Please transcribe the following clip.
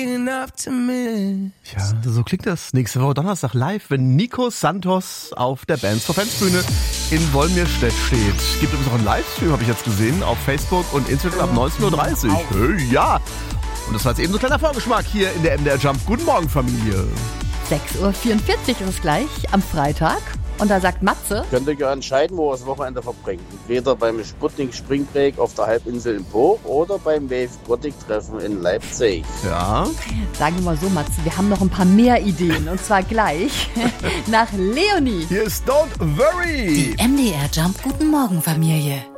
Ja, so klingt das nächste Woche Donnerstag live, wenn Nico Santos auf der Bands for Fans Bühne in Wolmirstedt steht. Gibt übrigens auch einen Livestream, habe ich jetzt gesehen, auf Facebook und Instagram ab 19.30 Uhr. Ja, und das war jetzt eben so ein kleiner Vorgeschmack hier in der MDR Jump. Guten Morgen, Familie. 6.44 Uhr ist es gleich am Freitag. Und da sagt Matze: Könnt ihr ja entscheiden, wo ihr das Wochenende verbringt. Entweder beim Sputnik Springbreak auf der Halbinsel in Po oder beim Wave Gothic Treffen in Leipzig. Ja. Sagen wir mal so, Matze, wir haben noch ein paar mehr Ideen. Und zwar gleich nach Leonie. Hier ist Don't Worry. Die MDR Jump Guten Morgen Familie.